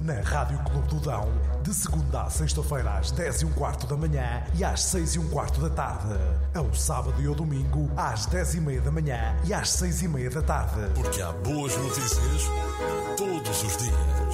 Na Rádio Clube do Dão, de segunda à sexta-feira às 10h15 da manhã e às 6h15 da tarde. Ao sábado e ao domingo às 10h30 da manhã e às 6h30 da tarde. Porque há boas notícias todos os dias.